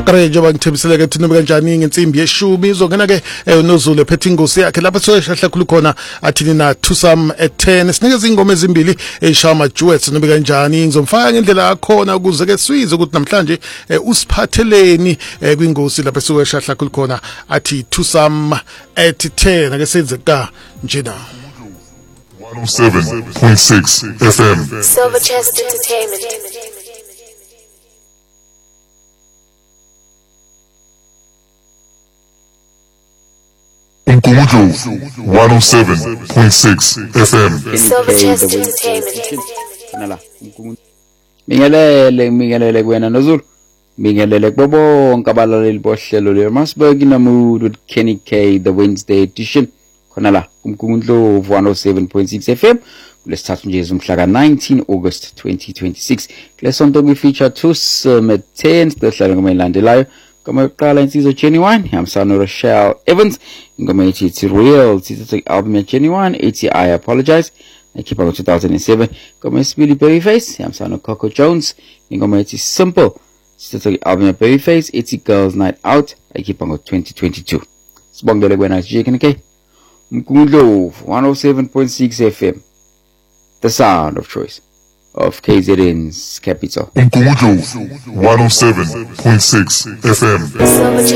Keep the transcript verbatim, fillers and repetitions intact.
Grejo bangithembisele ke thina kanjani ngensimbi yeshumi izongena ke uNozulu ephethe ingosi yakhe lapha soshahla khulu khona athini na Tusam at ten sinikeza ingoma ezimbili eshama duets nobe kanjani ngizomfaka ngendlela yakhona ukuze ke size ukuthi namhlanje usiphatheleni kwingosi lapha soshahla khulu khona athi Tusam at ten ake senze ka njena one oh seven point six F M Silver Chest Entertainment. Unkuju one oh seven point six F M Silver Chest Entertainment. Nala Mingelele mingelele kuwena Nozulu mingelele kubonke abalaleli bohlelo le Masburg in a mood with Kenny K the Wednesday edition khona la uMkundlovu one oh seven point six F M kulesithathu nje umhla ka nineteen August twenty twenty-six kulesonto we feature Tusam at ten sihlala ngoma ilandelayo kama yokuqala insizwa Genuine yamsana Rochelle Evans ingoma ethi It's Real sithatha album ya Genuine ethi I Apologize ekhipha ngo two thousand seven kama isibili Babyface yamsana Coco Jones ingoma ethi Simple sithatha album ya Babyface ethi Girls Night Out ekhipha ngo twenty twenty-two sibongele kuwena J K N K Mkundlovu one oh seven point six F M the sound of choice of K Z N's capital. Unkuju one oh seven point six F M Silver